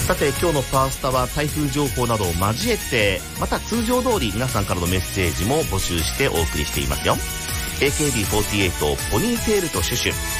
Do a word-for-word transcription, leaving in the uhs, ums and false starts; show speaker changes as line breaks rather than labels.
さて今日のパワースタは台風情報などを交えて、また通常通り皆さんからのメッセージも募集してお送りしていますよ。 エーケービーフォーティーエイト ポニーテールとシュシュ、